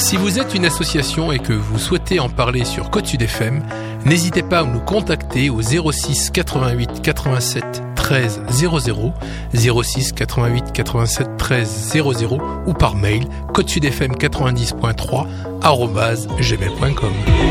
Si vous êtes une association et que vous souhaitez en parler sur Côte Sud FM, n'hésitez pas à nous contacter au 06 88 87 13 00, 06 88 87 13 00 ou par mail côtesudfm90.3 @gmail.com.